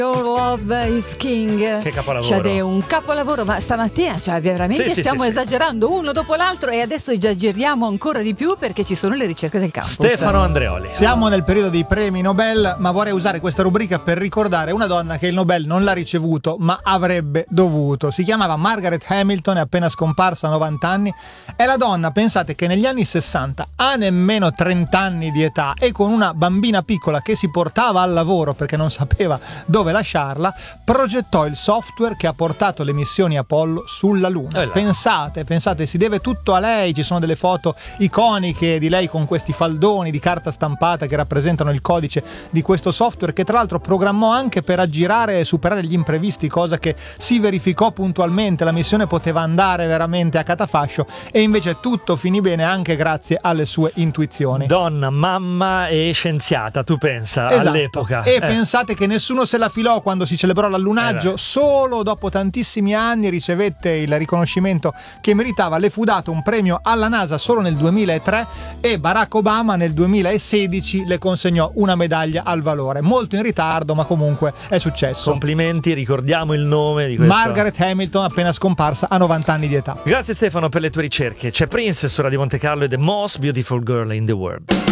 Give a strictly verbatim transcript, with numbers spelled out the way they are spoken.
Your Love is King. Che capolavoro. Cioè, è un capolavoro, ma stamattina cioè, veramente sì, stiamo sì, esagerando sì. uno dopo l'altro, e adesso esageriamo ancora di più perché ci sono le ricerche del campus. Stefano Andreoli. Siamo nel periodo dei premi Nobel, ma vorrei usare questa rubrica per ricordare una donna che il Nobel non l'ha ricevuto, ma avrebbe dovuto. Si chiamava Margaret Hamilton, è appena scomparsa a novanta anni. È la donna, pensate, che negli anni sessanta ha nemmeno trenta anni di età e con una bambina piccola che si portava al lavoro perché non sapeva dove lasciarla, progettò il software che ha portato le missioni Apollo sulla Luna. Pensate, pensate, si deve tutto a lei. Ci sono delle foto iconiche di lei con questi faldoni di carta stampata che rappresentano il codice di questo software, che tra l'altro programmò anche per aggirare e superare gli imprevisti, cosa che si verificò puntualmente. La missione poteva andare veramente a catafascio e invece tutto finì bene anche grazie alle sue intuizioni. Donna, mamma e scienziata, tu pensa, esatto. all'epoca. E eh. pensate che nessuno se la filò quando si celebrò l'allunaggio, eh solo dopo tantissimi anni ricevette il riconoscimento che meritava. Le fu dato un premio alla NASA solo nel duemilatré e Barack Obama nel duemilasedici le consegnò una medaglia al valore. Molto in ritardo, ma comunque è successo. Complimenti, ricordiamo il nome di questo. Margaret Hamilton, appena scomparsa a novanta anni di età. Grazie Stefano per le tue ricerche. C'è Prince su Radio Monte Carlo e The Most Beautiful Girl in the World.